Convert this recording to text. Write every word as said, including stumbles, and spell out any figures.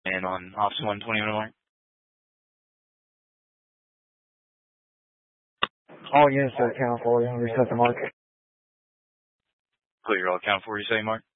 And on Officer one twenty-one, Mark. All units are accounted for. You want to reset the mark? Clear, all account for, you say, Mark?